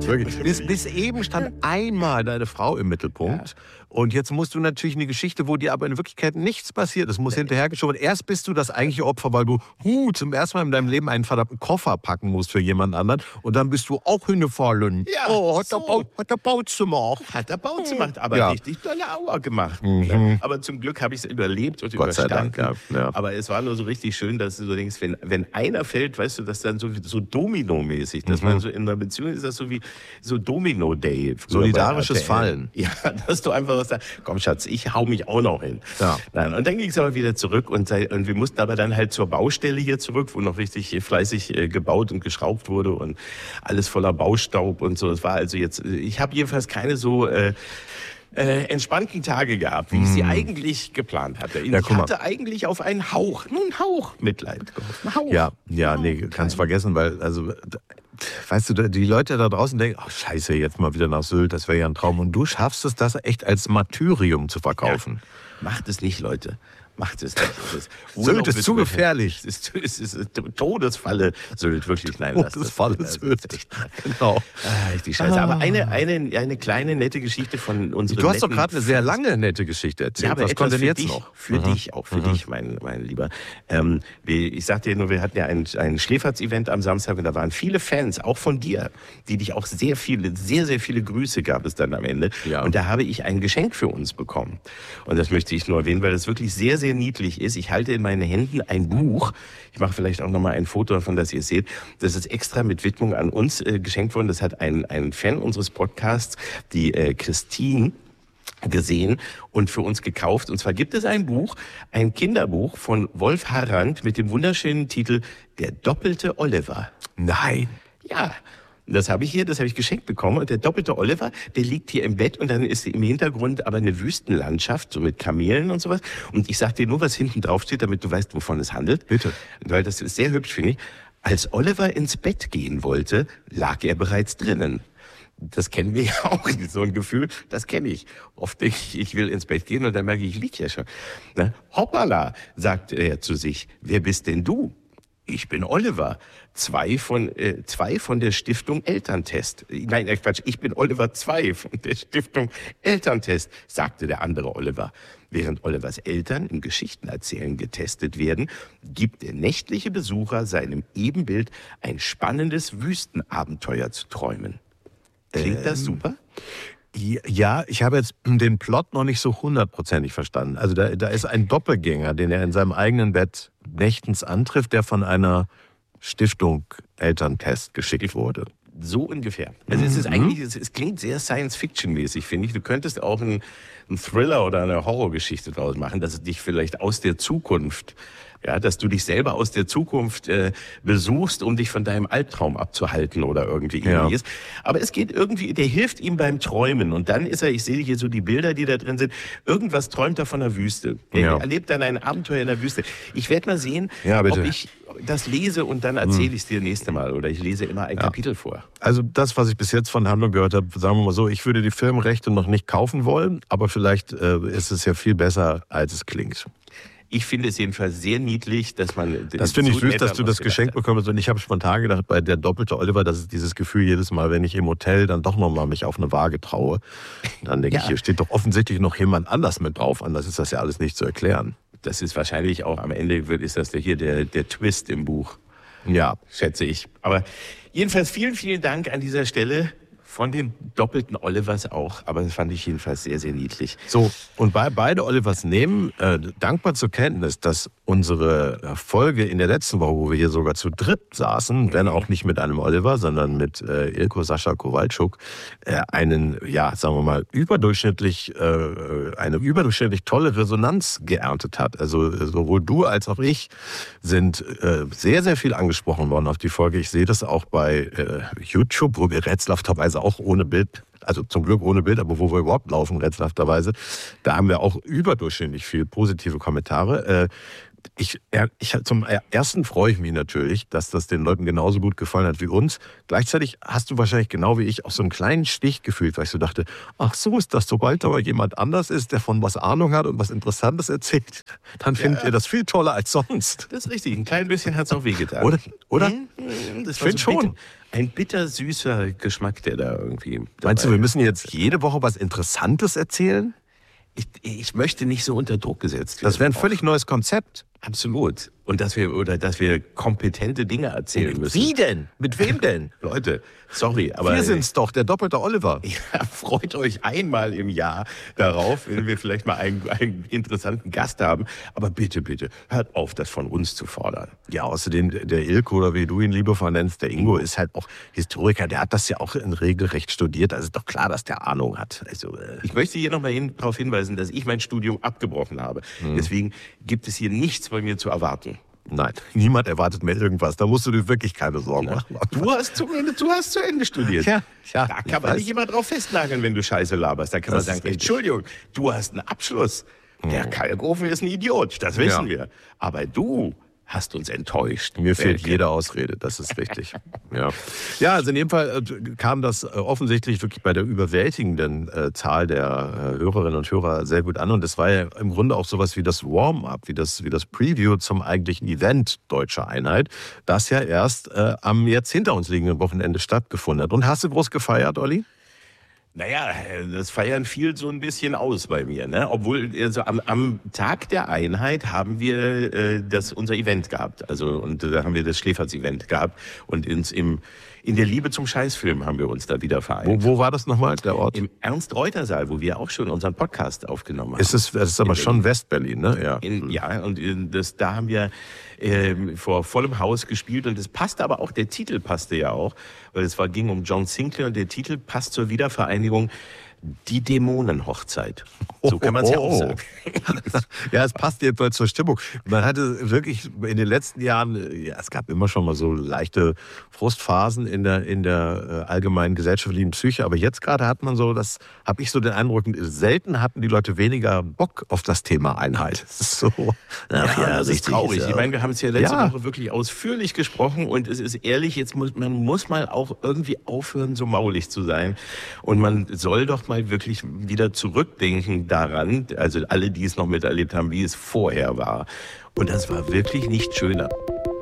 Wirklich. Bis eben stand einmal deine Frau im Mittelpunkt. Ja. Und jetzt musst du natürlich eine Geschichte, wo dir aber in Wirklichkeit nichts passiert. Es muss hinterhergeschoben. Erst bist du das eigentliche Opfer, weil du zum ersten Mal in deinem Leben einen verdammten Koffer packen musst für jemand anderen. Und dann bist du auch hingefallen. Ja, hat der Bautz gemacht. Hat der Bautz gemacht, aber richtig dolle Aua gemacht. Mhm. Aber zum Glück habe ich es überlebt und Gott sei überstanden. Dank, ja. Aber es war nur so richtig schön, dass du so denkst, wenn einer fällt, weißt du, das dann so Domino-mäßig. Dass man so in einer Beziehung ist das so wie so Domino-Day. Solidarisches Fallen. Ja, dass du einfach sagst, komm Schatz, ich hau mich auch noch hin. Ja. Und dann ging es aber wieder zurück und wir mussten aber dann halt zur Baustelle hier zurück, wo noch richtig fleißig gebaut und geschraubt wurde und alles voller Baustaub und so. Es war also jetzt, ich habe jedenfalls keine so entspannten Tage gehabt, wie ich sie eigentlich geplant hatte. Ich hatte eigentlich auf einen Hauch Mitleid gehofft. Ja, nee, kannst vergessen, weil, also, weißt du, die Leute da draußen denken, ach scheiße, jetzt mal wieder nach Sylt, das wäre ja ein Traum. Und du schaffst es, das echt als Martyrium zu verkaufen. Ja. Macht es nicht, Leute. Macht es nicht. Sylt ist zu gefährlich. Es ist Todesfalle Sylt, wirklich. Nein, Todesfalle Sylt. Genau. Die Scheiße. Aber eine kleine nette Geschichte von unseren. Du hast doch gerade eine sehr lange nette Geschichte erzählt. Ja, aber was kommt denn jetzt dich, noch? Für dich, mein Lieber. Ich sagte dir nur, wir hatten ja ein Schläferz-Event am Samstag und da waren viele Fans, auch von dir, die dich auch sehr, sehr viele Grüße gab es dann am Ende. Ja. Und da habe ich ein Geschenk für uns bekommen. Und das möchte ich nur erwähnen, weil das wirklich sehr, sehr niedlich ist. Ich halte in meinen Händen ein Buch. Ich mache vielleicht auch nochmal ein Foto davon, dass ihr es seht. Das ist extra mit Widmung an uns geschenkt worden. Das hat ein Fan unseres Podcasts, die Christine, gesehen und für uns gekauft. Und zwar gibt es ein Buch, ein Kinderbuch von Wolf Harrand mit dem wunderschönen Titel Der doppelte Oliver. Nein. Ja. Das habe ich geschenkt bekommen. Und der doppelte Oliver, der liegt hier im Bett und dann ist im Hintergrund aber eine Wüstenlandschaft, so mit Kamelen und sowas. Und ich sag dir nur, was hinten drauf steht, damit du weißt, wovon es handelt. Bitte. Weil das ist sehr hübsch, finde ich. Als Oliver ins Bett gehen wollte, lag er bereits drinnen. Das kennen wir ja auch, so ein Gefühl, das kenne ich. Oft denke ich will ins Bett gehen und dann merke ich liege ja schon. Na, hoppala, sagt er zu sich, wer bist denn du? Ich bin Oliver. Zwei von der Stiftung Elterntest. Nein, Quatsch, ich bin Oliver 2 von der Stiftung Elterntest, sagte der andere Oliver. Während Olivers Eltern im Geschichtenerzählen getestet werden, gibt der nächtliche Besucher seinem Ebenbild ein spannendes Wüstenabenteuer zu träumen. Klingt das super? Ja, ich habe jetzt den Plot noch nicht so 100%ig verstanden. Also da ist ein Doppelgänger, den er in seinem eigenen Bett nächtens antrifft, der von einer Stiftung Elterntest geschickt wurde. So ungefähr. Also es ist eigentlich, es klingt sehr Science-Fiction-mäßig, finde ich. Du könntest auch einen Thriller oder eine Horrorgeschichte draus machen, dass es dich vielleicht aus der Zukunft, ja, dass du dich selber aus der Zukunft besuchst, um dich von deinem Albtraum abzuhalten oder irgendwie ähnliches. Aber es geht irgendwie, der hilft ihm beim Träumen. Und dann ist er, ich sehe hier so die Bilder, die da drin sind, irgendwas träumt er von der Wüste. Er erlebt dann ein Abenteuer in der Wüste. Ich werde mal sehen, ob ich das lese und dann erzähle ich es dir nächste Mal. Oder ich lese immer ein Kapitel vor. Also das, was ich bis jetzt von Handlung gehört habe, sagen wir mal so, ich würde die Filmrechte noch nicht kaufen wollen, aber vielleicht ist es ja viel besser, als es klingt. Ich finde es jedenfalls sehr niedlich, dass man... Das finde ich süß, dass du das geschenkt bekommst. Und ich habe spontan gedacht, bei der doppelte Oliver, das ist dieses Gefühl jedes Mal, wenn ich im Hotel dann doch nochmal mich auf eine Waage traue. Dann denke ich, hier steht doch offensichtlich noch jemand anders mit drauf. Anders ist das ja alles nicht zu erklären. Das ist wahrscheinlich auch, am Ende ist das hier der Twist im Buch. Ja, schätze ich. Aber jedenfalls vielen, vielen Dank an dieser Stelle. Von den doppelten Olivers auch, aber das fand ich jedenfalls sehr, sehr niedlich. So, und bei beide Olivers nehmen, dankbar zur Kenntnis, dass unsere Folge in der letzten Woche, wo wir hier sogar zu dritt saßen, wenn auch nicht mit einem Oliver, sondern mit Ilko Sascha Kowalczuk, eine überdurchschnittlich tolle Resonanz geerntet hat. Also sowohl du als auch ich sind sehr, sehr viel angesprochen worden auf die Folge. Ich sehe das auch bei YouTube, wo wir rätselhafterweise auch ohne Bild, also zum Glück ohne Bild, aber wo wir überhaupt laufen, rätselhafterweise, da haben wir auch überdurchschnittlich viel positive Kommentare. Zum ersten freue ich mich natürlich, dass das den Leuten genauso gut gefallen hat wie uns. Gleichzeitig hast du wahrscheinlich genau wie ich auch so einen kleinen Stich gefühlt, weil ich so dachte, ach so ist das, sobald aber jemand anders ist, der von was Ahnung hat und was Interessantes erzählt, dann findet ihr das viel toller als sonst. Das ist richtig, ein klein bisschen hat es auch wehgetan. Oder? Das Ich finde schon. Ein bittersüßer Geschmack, der da irgendwie Meinst du, wir müssen jetzt jede Woche was Interessantes erzählen? Ich möchte nicht so unter Druck gesetzt werden. Das wäre ein völlig neues Konzept. Absolut. Und dass wir kompetente Dinge erzählen müssen. Wie denn? Mit wem denn? Leute, sorry, aber Wir sind's doch, der doppelte Oliver. ja, freut euch einmal im Jahr darauf, wenn wir vielleicht mal einen interessanten Gast haben. Aber bitte, bitte, hört auf, das von uns zu fordern. Ja, außerdem der Ilko, oder wie du ihn liebevoll nennst, der Ingo, ist halt auch Historiker. Der hat das ja auch in Regelrecht studiert. Also ist doch klar, dass der Ahnung hat. Also, Ich möchte hier nochmal darauf hinweisen, dass ich mein Studium abgebrochen habe. Deswegen gibt es hier nichts bei mir zu erwarten. nein, niemand erwartet mehr irgendwas. Da musst du dir wirklich keine Sorgen machen. Du hast zu Ende studiert. Ja, Da kann man nicht immer drauf festnageln, wenn du Scheiße laberst. Da kann man Das ist sagen, richtig. Entschuldigung, du hast einen Abschluss. Der Kalkofen ist ein Idiot, das wissen Ja. wir. Aber du hast uns enttäuscht. Mir fehlt jede Ausrede, das ist richtig. Ja, also in jedem Fall kam das offensichtlich wirklich bei der überwältigenden Zahl der Hörerinnen und Hörer sehr gut an. Und das war ja im Grunde auch sowas wie das Warm-up, wie das Preview zum eigentlichen Event Deutsche Einheit, das ja erst am jetzt hinter uns liegenden Wochenende stattgefunden hat. Und hast du groß gefeiert, Olli? Naja, das Feiern fiel so ein bisschen aus bei mir, ne? Obwohl, also am Tag der Einheit haben wir unser Event gehabt. Also, und da haben wir das Schläferz-Event gehabt. Und in der Liebe zum Scheißfilm haben wir uns da wieder vereint. Wo war das nochmal, der Ort? Im Ernst-Reuter-Saal, wo wir auch schon unseren Podcast aufgenommen haben. Das ist aber schon West-Berlin, ne? Ja. Und da haben wir vor vollem Haus gespielt und das passte aber auch, der Titel passte ja auch, weil es ging um John Sinclair und der Titel passt zur Wiedervereinigung. Die Dämonenhochzeit. So kann man es ja auch sagen. Ja, es passt jedenfalls zur Stimmung. Man hatte wirklich in den letzten Jahren, ja, es gab immer schon mal so leichte Frustphasen in der allgemeinen gesellschaftlichen Psyche, aber jetzt gerade hat man so, das habe ich so den Eindruck, selten hatten die Leute weniger Bock auf das Thema Einheit. Das ist so, das ist traurig. Ja. Ich meine, wir haben es ja letzte Woche wirklich ausführlich gesprochen und es ist ehrlich, man muss mal auch irgendwie aufhören, so maulig zu sein und man soll doch mal wirklich wieder zurückdenken daran, also alle, die es noch miterlebt haben, wie es vorher war. Und das war wirklich nicht schöner.